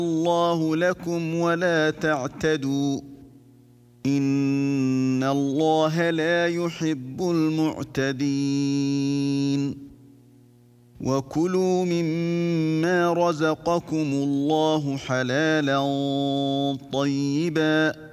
الله لكم ولا تعتدوا إن الله لا يحب المعتدين وكلوا مما رزقكم الله حلالا طيبا